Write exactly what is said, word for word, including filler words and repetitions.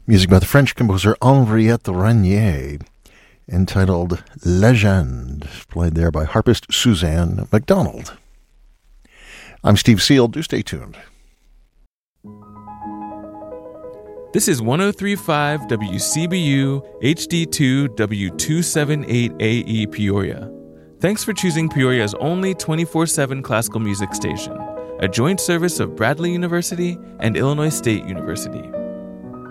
Music by the French composer Henriette Renier, entitled Legende, played there by harpist Suzanne MacDonald. I'm Steve Seal. Do stay tuned. This is one oh three point five W C B U H D two W two seventy-eight A E Peoria. Thanks for choosing Peoria's only twenty-four seven classical music station, a joint service of Bradley University and Illinois State University.